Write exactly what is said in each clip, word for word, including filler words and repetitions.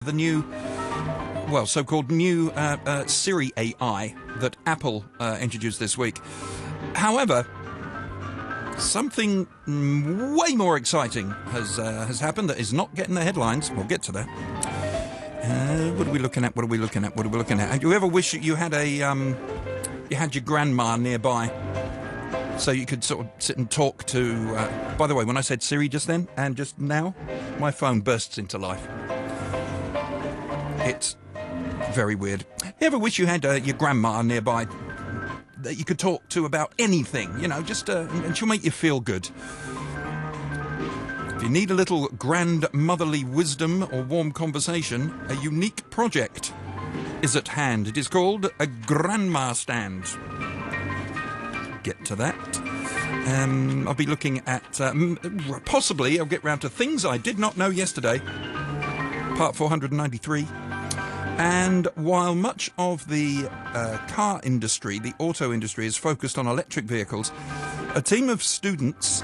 The new, well, so-called new uh, uh, Siri A I that Apple uh, introduced this week. However, something way more exciting has uh, has happened that is not getting the headlines. We'll get to that. Uh, what are we looking at? What are we looking at? What are we looking at? Do you ever wish you had a um, you had your grandma nearby, so you could sort of sit and talk to? Uh, by the way, when I said Siri just then and just now, my phone bursts into life. It's very weird. You ever wish you had uh, your grandma nearby that you could talk to about anything, you know, just, uh, and she'll make you feel good. If you need a little grandmotherly wisdom or warm conversation, a unique project is at hand. It is called a Grandma Stand. Get to that. Um, I'll be looking at, um, possibly, I'll get round to things I did not know yesterday, part four hundred ninety-three. And while much of the uh, car industry, the auto industry, is focused on electric vehicles, a team of students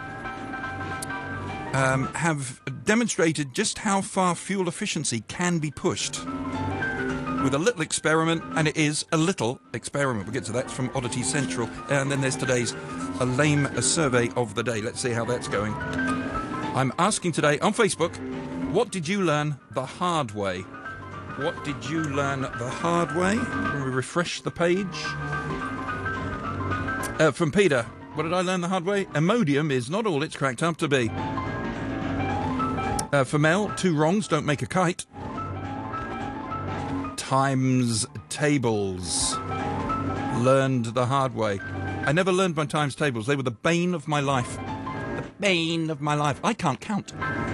um, have demonstrated just how far fuel efficiency can be pushed with a little experiment, and it is a little experiment. We'll get to that. It's from Oddity Central. And then there's today's a lame a survey of the day. Let's see how that's going. I'm asking today on Facebook, what did you learn the hard way? What did you learn the hard way? Can we refresh the page? Uh, from Peter, what did I learn the hard way? Imodium is not all it's cracked up to be. Uh, for Mel, two wrongs don't make a kite. Times tables. Learned the hard way. I never learned my times tables. They were the bane of my life. The bane of my life. I can't count.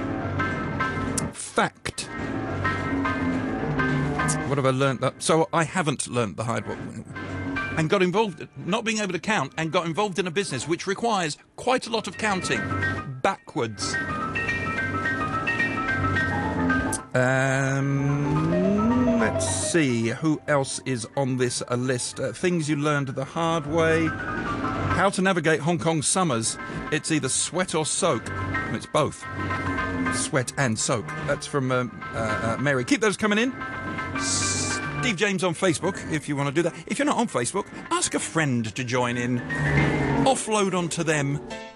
Fact. What have I learnt? That? So I haven't learnt the hard way and got involved, not being able to count, and got involved in a business which requires quite a lot of counting backwards. Um, let's see, who else is on this uh, list? Uh, things you learned the hard way. How to navigate Hong Kong summers. It's either sweat or soak. And it's both. Sweat and soak. That's from um, uh, uh, Mary. Keep those coming in. Steve James on Facebook, if you want to do that. If you're not on Facebook, ask a friend to join in. Offload onto them